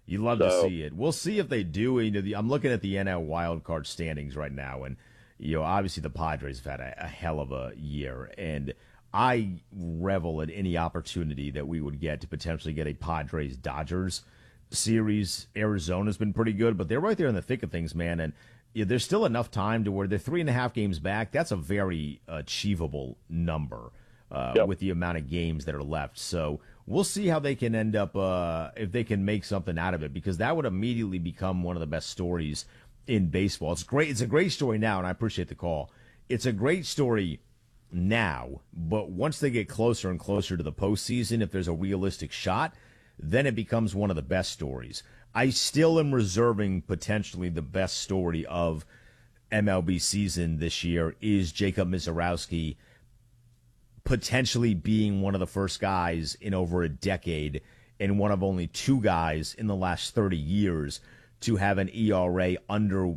You love to So see it. We'll see if they do. I'm looking at the NL wild card standings right now, and obviously the Padres have had a hell of a year, and I revel at any opportunity that we would get to potentially get a Padres Dodgers series. Arizona's been pretty good, but they're right there in the thick of things, man, and there's still enough time to where they're 3.5 games back. That's a very achievable number yep. with the amount of games that are left. So we'll see how they can end up, if they can make something out of it, because that would immediately become one of the best stories in baseball. It's great. It's a great story now, and I appreciate the call. It's a great story now, but once they get closer and closer to the postseason, if there's a realistic shot, then it becomes one of the best stories. I still am reserving potentially the best story of MLB season this year is Jacob Misiorowski potentially being one of the first guys in over a decade and one of only 2 guys in the last 30 years to have an ERA under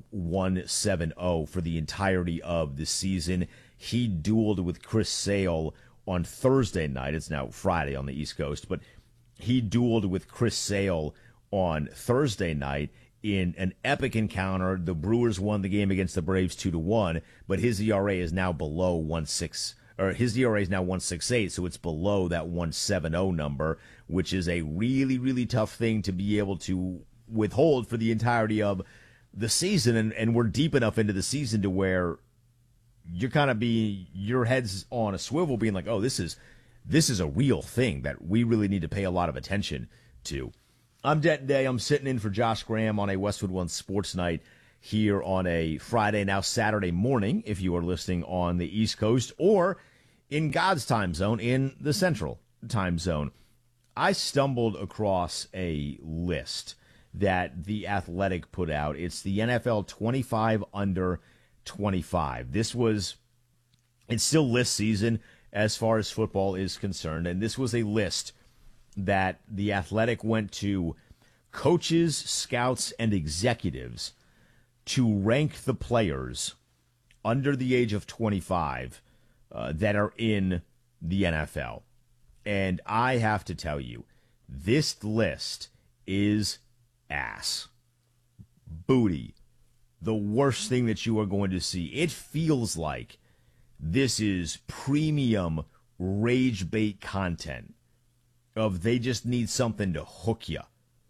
1.70 for the entirety of the season. He dueled with Chris Sale on Thursday night. It's now Friday on the East Coast, but he dueled with Chris Sale on Thursday night in an epic encounter. The Brewers won the game against the Braves 2-1, but his ERA is now below 1.6, or his ERA is now 1.68, so it's below that 1.70 number, which is a really, really tough thing to be able to withhold for the entirety of the season. And we're deep enough into the season to where you're kind of your head's on a swivel being like, oh, this is a real thing that we really need to pay a lot of attention to. I'm Denton Day. I'm sitting in for Josh Graham on a Westwood One Sports Night here on a Friday, now Saturday morning, if you are listening on the East Coast or in God's time zone, in the Central time zone. I stumbled across a list that The Athletic put out. It's the NFL 25 under 25. It's still list season as far as football is concerned, and this was a list that The Athletic went to coaches, scouts, and executives to rank the players under the age of 25 that are in the NFL. And I have to tell you, this list is ass. Booty. The worst thing that you are going to see. It feels like this is premium rage bait content of they just need something to hook you.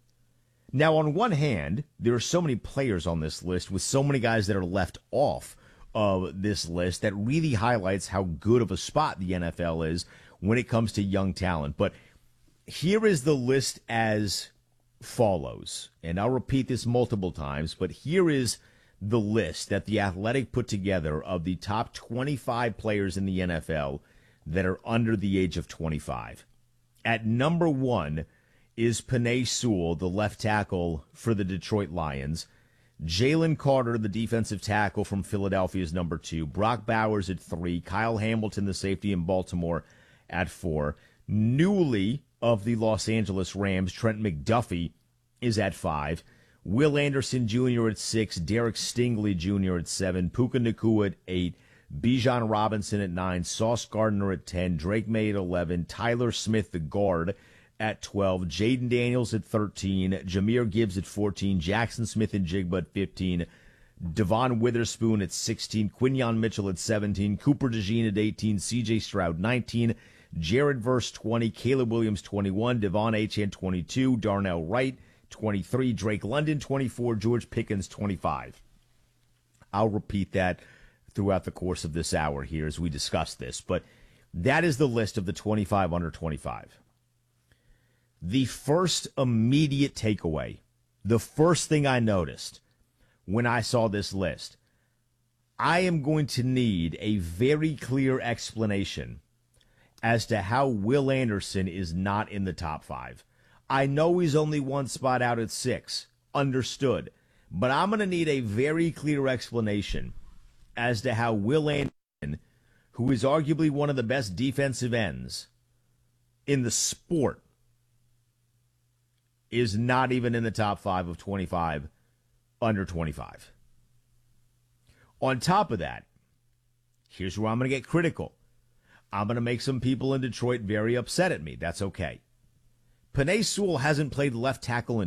Now, on one hand, there are so many players on this list with so many guys that are left off of this list that really highlights how good of a spot the NFL is when it comes to young talent. But here is the list as follows, and I'll repeat this multiple times, but here is the list that The Athletic put together of the top 25 players in the NFL that are under the age of 25. At number 1 is Penei Sewell, the left tackle for the Detroit Lions. Jalen Carter, the defensive tackle from Philadelphia, is number 2. Brock Bowers at 3. Kyle Hamilton, the safety in Baltimore, at 4. Newly of the Los Angeles Rams, Trent McDuffie, is at 5. Will Anderson Jr. at 6. Derek Stingley Jr. at 7. Puka Nacua at 8. Bijan Robinson at 9. Sauce Gardner at 10. Drake May at 11. Tyler Smith, the guard, at 12. Jaden Daniels at 13. Jahmyr Gibbs at 14. Jackson Smith and Jigba at 15. Devon Witherspoon at 16. Quinyon Mitchell at 17. Cooper DeJean at 18. C.J. Stroud 19. Jared Verse 20. Caleb Williams 21. Devon Achane 22. Darnell Wright 23. Drake London 24. George Pickens 25. I'll repeat that throughout the course of this hour here as we discuss this, but that is the list of the 25 under 25. The first immediate takeaway, the first thing I noticed when I saw this list, I am going to need a very clear explanation as to how Will Anderson is not in the top 5. I know he's only one spot out at 6. Understood. But I'm going to need a very clear explanation as to how Will Anderson, who is arguably one of the best defensive ends in the sport, is not even in the top 5 of 25 under 25. On top of that, here's where I'm going to get critical. I'm going to make some people in Detroit very upset at me. That's okay. Penei Sewell hasn't played left tackle in